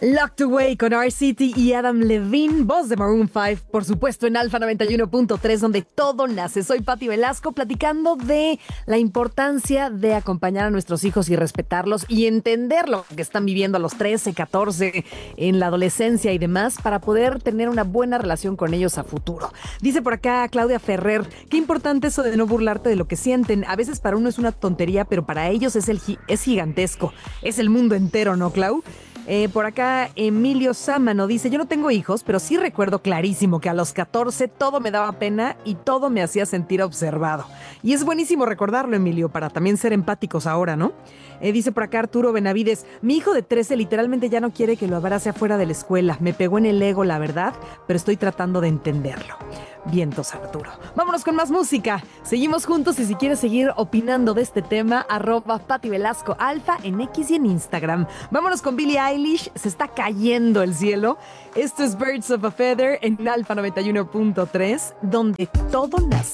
Locked Away con RCT y Adam Levine, voz de Maroon 5, por supuesto en Alfa 91.3, donde todo nace. Soy Pati Velasco, platicando de la importancia de acompañar a nuestros hijos y respetarlos y entender lo que están viviendo a los 13, 14, en la adolescencia y demás, para poder tener una buena relación con ellos a futuro. Dice por acá Claudia Ferrer, qué importante eso de no burlarte de lo que sienten. A veces para uno es una tontería, pero para ellos es gigantesco. Es el mundo entero, ¿no, Clau? Por acá Emilio Sámano dice, yo no tengo hijos, pero sí recuerdo clarísimo que a los 14 todo me daba pena y todo me hacía sentir observado. Y es buenísimo recordarlo, Emilio, para también ser empáticos ahora, ¿no? Dice por acá Arturo Benavides, mi hijo de 13 literalmente ya no quiere que lo abrace afuera de la escuela. Me pegó en el ego, la verdad, pero estoy tratando de entenderlo. Vientos, Arturo. Vámonos con más música. Seguimos juntos y si quieres seguir opinando de este tema, @Pati Velasco Alfa en X y en Instagram. Vámonos con Billie Eilish. Se está cayendo el cielo. Esto es Birds of a Feather en Alfa 91.3, donde todo nace.